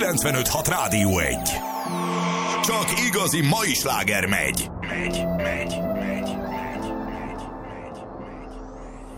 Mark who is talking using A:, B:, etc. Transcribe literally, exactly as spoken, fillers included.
A: kilencvenöt hat Rádió egy. Csak igazi mai sláger megy. Megy, megy.